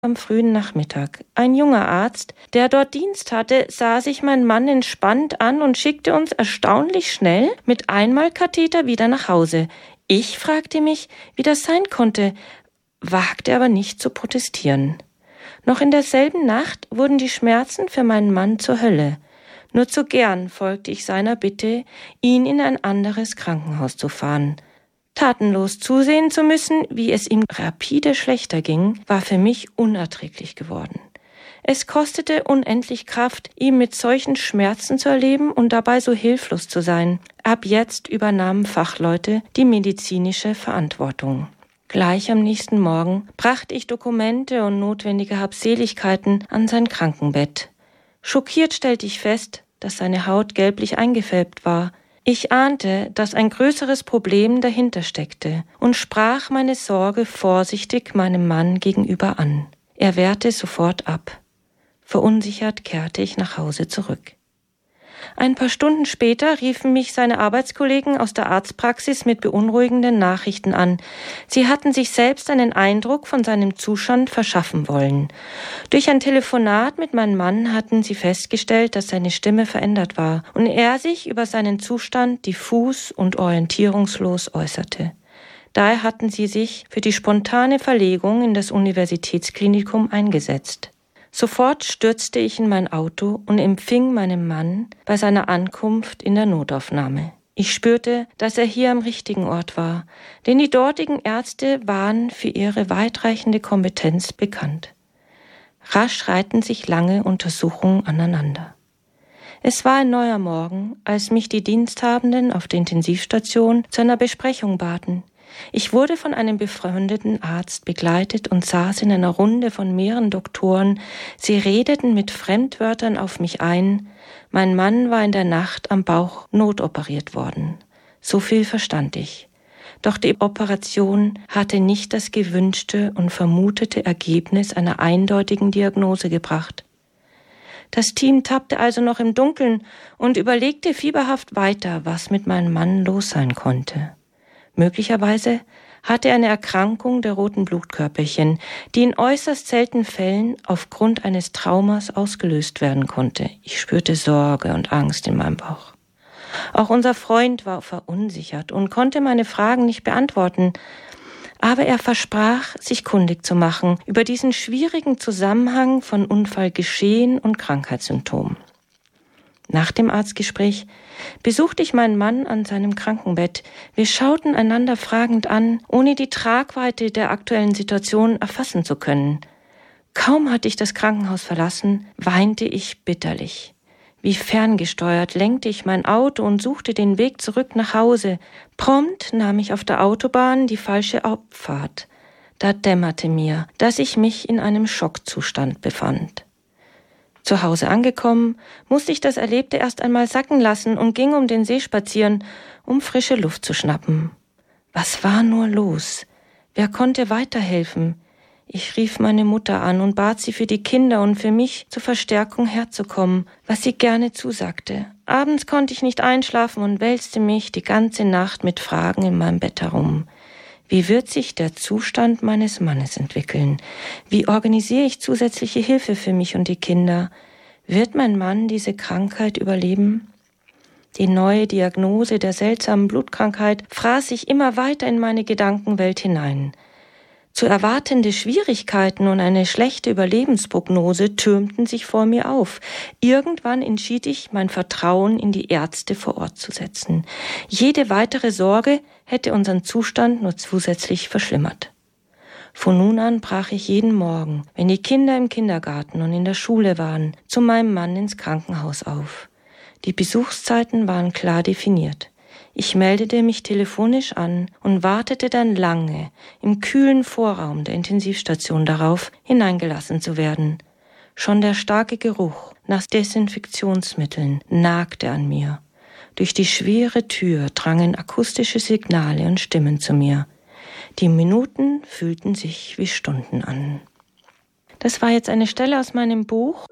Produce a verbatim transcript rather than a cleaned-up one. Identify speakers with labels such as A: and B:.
A: Am frühen Nachmittag. Ein junger Arzt, der dort Dienst hatte, sah sich mein Mann entspannt an und schickte uns erstaunlich schnell mit Einmalkatheter wieder nach Hause. Ich fragte mich, wie das sein konnte, wagte aber nicht zu protestieren. Noch in derselben Nacht wurden die Schmerzen für meinen Mann zur Hölle. Nur zu gern folgte ich seiner Bitte, ihn in ein anderes Krankenhaus zu fahren. Tatenlos zusehen zu müssen, wie es ihm rapide schlechter ging, war für mich unerträglich geworden. Es kostete unendlich Kraft, ihn mit solchen Schmerzen zu erleben und dabei so hilflos zu sein. Ab jetzt übernahmen Fachleute die medizinische Verantwortung. Gleich am nächsten Morgen brachte ich Dokumente und notwendige Habseligkeiten an sein Krankenbett. Schockiert stellte ich fest, dass seine Haut gelblich eingefärbt war. Ich ahnte, dass ein größeres Problem dahinter steckte und sprach meine Sorge vorsichtig meinem Mann gegenüber an. Er wehrte sofort ab. Verunsichert kehrte ich nach Hause zurück. Ein paar Stunden später riefen mich seine Arbeitskollegen aus der Arztpraxis mit beunruhigenden Nachrichten an. Sie hatten sich selbst einen Eindruck von seinem Zustand verschaffen wollen. Durch ein Telefonat mit meinem Mann hatten sie festgestellt, dass seine Stimme verändert war und er sich über seinen Zustand diffus und orientierungslos äußerte. Daher hatten sie sich für die spontane Verlegung in das Universitätsklinikum eingesetzt. Sofort stürzte ich in mein Auto und empfing meinen Mann bei seiner Ankunft in der Notaufnahme. Ich spürte, dass er hier am richtigen Ort war, denn die dortigen Ärzte waren für ihre weitreichende Kompetenz bekannt. Rasch reihten sich lange Untersuchungen aneinander. Es war ein neuer Morgen, als mich die Diensthabenden auf der Intensivstation zu einer Besprechung baten. Ich wurde von einem befreundeten Arzt begleitet und saß in einer Runde von mehreren Doktoren. Sie redeten mit Fremdwörtern auf mich ein. Mein Mann war in der Nacht am Bauch notoperiert worden. So viel verstand ich. Doch die Operation hatte nicht das gewünschte und vermutete Ergebnis einer eindeutigen Diagnose gebracht. Das Team tappte also noch im Dunkeln und überlegte fieberhaft weiter, was mit meinem Mann los sein konnte. Möglicherweise hatte er eine Erkrankung der roten Blutkörperchen, die in äußerst seltenen Fällen aufgrund eines Traumas ausgelöst werden konnte. Ich spürte Sorge und Angst in meinem Bauch. Auch unser Freund war verunsichert und konnte meine Fragen nicht beantworten, aber er versprach, sich kundig zu machen über diesen schwierigen Zusammenhang von Unfallgeschehen und Krankheitssymptomen. Nach dem Arztgespräch besuchte ich meinen Mann an seinem Krankenbett. Wir schauten einander fragend an, ohne die Tragweite der aktuellen Situation erfassen zu können. Kaum hatte ich das Krankenhaus verlassen, weinte ich bitterlich. Wie ferngesteuert lenkte ich mein Auto und suchte den Weg zurück nach Hause. Prompt nahm ich auf der Autobahn die falsche Abfahrt. Da dämmerte mir, dass ich mich in einem Schockzustand befand. Zu Hause angekommen, musste ich das Erlebte erst einmal sacken lassen und ging um den See spazieren, um frische Luft zu schnappen. Was war nur los? Wer konnte weiterhelfen? Ich rief meine Mutter an und bat sie für die Kinder und für mich zur Verstärkung herzukommen, was sie gerne zusagte. Abends konnte ich nicht einschlafen und wälzte mich die ganze Nacht mit Fragen in meinem Bett herum. Wie wird sich der Zustand meines Mannes entwickeln? Wie organisiere ich zusätzliche Hilfe für mich und die Kinder? Wird mein Mann diese Krankheit überleben? Die neue Diagnose der seltsamen Blutkrankheit fraß sich immer weiter in meine Gedankenwelt hinein. Zu erwartende Schwierigkeiten und eine schlechte Überlebensprognose türmten sich vor mir auf. Irgendwann entschied ich, mein Vertrauen in die Ärzte vor Ort zu setzen. Jede weitere Sorge hätte unseren Zustand nur zusätzlich verschlimmert. Von nun an brach ich jeden Morgen, wenn die Kinder im Kindergarten und in der Schule waren, zu meinem Mann ins Krankenhaus auf. Die Besuchszeiten waren klar definiert. Ich meldete mich telefonisch an und wartete dann lange im kühlen Vorraum der Intensivstation darauf, hineingelassen zu werden. Schon der starke Geruch nach Desinfektionsmitteln nagte an mir. Durch die schwere Tür drangen akustische Signale und Stimmen zu mir. Die Minuten fühlten sich wie Stunden an. Das war jetzt eine Stelle aus meinem Buch